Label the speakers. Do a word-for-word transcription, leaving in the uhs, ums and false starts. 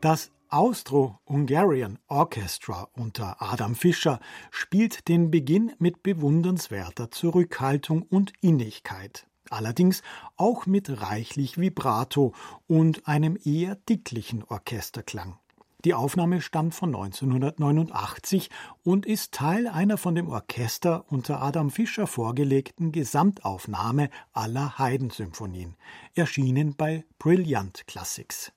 Speaker 1: Das Austro-Hungarian Orchestra unter Adam Fischer spielt den Beginn mit bewundernswerter Zurückhaltung und Innigkeit. Allerdings auch mit reichlich Vibrato und einem eher dicklichen Orchesterklang. Die Aufnahme stammt von neunzehnhundertneunundachtzig und ist Teil einer von dem Orchester unter Adam Fischer vorgelegten Gesamtaufnahme aller Haydn-Symphonien, erschienen bei Brilliant Classics.